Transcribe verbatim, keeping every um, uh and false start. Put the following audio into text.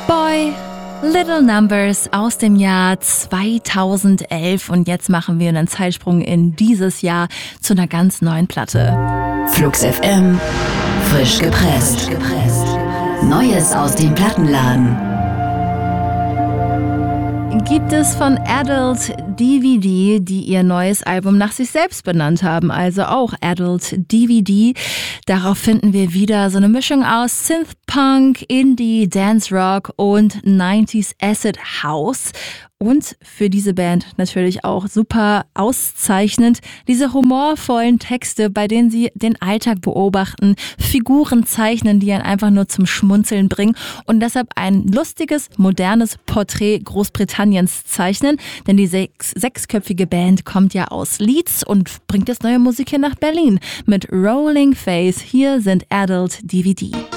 Boy, Little Numbers aus dem Jahr zweitausendelf und jetzt machen wir einen Zeitsprung in dieses Jahr zu einer ganz neuen Platte. Flux F M, frisch gepresst. Neues aus dem Plattenladen. Gibt es von Adult D V D, die ihr neues Album nach sich selbst benannt haben, also auch Adult D V D. Darauf finden wir wieder so eine Mischung aus Synthpunk, Indie, Dance Rock und neunziger Acid House. Und für diese Band natürlich auch super auszeichnend diese humorvollen Texte, bei denen sie den Alltag beobachten, Figuren zeichnen, die einen einfach nur zum Schmunzeln bringen und deshalb ein lustiges, modernes Porträt Großbritanniens zeichnen. Denn die sechs, sechsköpfige Band kommt ja aus Leeds und bringt jetzt neue Musik hier nach Berlin mit Rolling Face. Hier sind Adult D V D.